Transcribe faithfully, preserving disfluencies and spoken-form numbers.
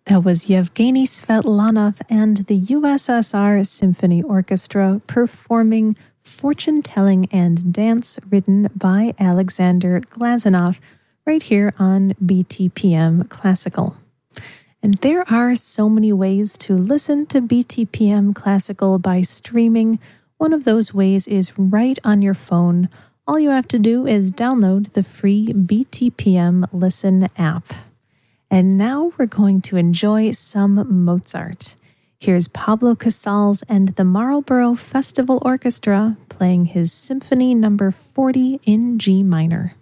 That was Yevgeny Svetlanov and the U S S R Symphony Orchestra performing Fortune Telling and Dance, written by Alexander Glazunov, right here on B T P M Classical. And there are so many ways to listen to B T P M Classical by streaming. One of those ways is right on your phone. All you have to do is download the free B T P M Listen app. And now we're going to enjoy some Mozart. Here's Pablo Casals and the Marlborough Festival Orchestra playing his Symphony number forty in G minor.